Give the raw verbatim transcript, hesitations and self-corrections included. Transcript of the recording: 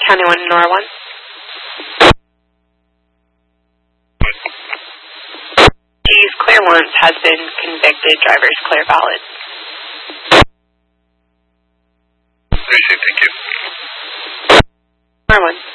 County one, Nora one. He's clear once, has been convicted, driver's clear valid. Appreciate it, thank you. Nora one.